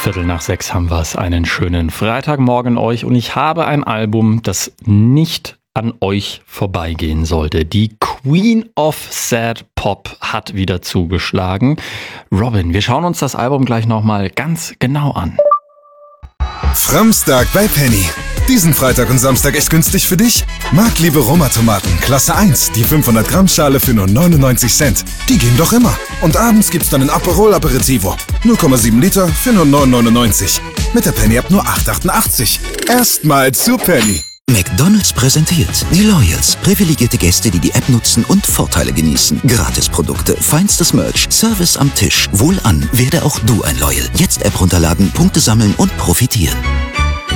5:15 haben wir es. Einen schönen Freitagmorgen euch. Und ich habe ein Album, das nicht an euch vorbeigehen sollte. Die Queen of Sad Pop hat wieder zugeschlagen. Robin, wir schauen uns das Album gleich nochmal ganz genau an. Framstag bei Penny. Diesen Freitag und Samstag echt günstig für dich? Marktliebe Roma-Tomaten, Klasse 1, die 500 Gramm Schale für nur 99 Cent. Die gehen doch immer. Und abends gibt's dann ein Aperol Aperitivo. 0,7 Liter für nur 9,99. Mit der Penny-App nur 8,88. Erstmal zu Penny. McDonald's präsentiert die Loyals. Privilegierte Gäste, die die App nutzen und Vorteile genießen. Gratisprodukte, feinstes Merch, Service am Tisch. Wohlan, werde auch du ein Loyal. Jetzt App runterladen, Punkte sammeln und profitieren.